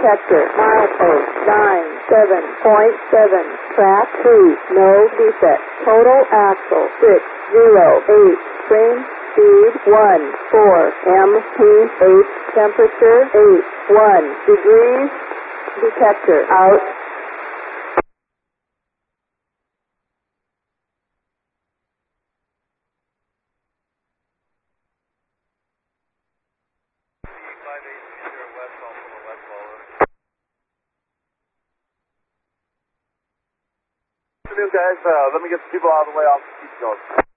detector. Milepost 97.7. Track 2, no defect. Total axle 608. Train speed 14 mph. Temperature 81 degrees. Detector out. Guys, let me get the people out of the way. I'll keep going.